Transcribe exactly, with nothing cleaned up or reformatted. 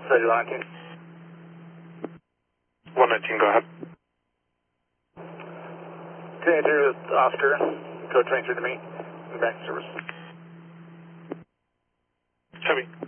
Roger, one nineteen. one nineteen, go ahead. twenty-three with Oscar, code twenty-three to me, back to service. Copy.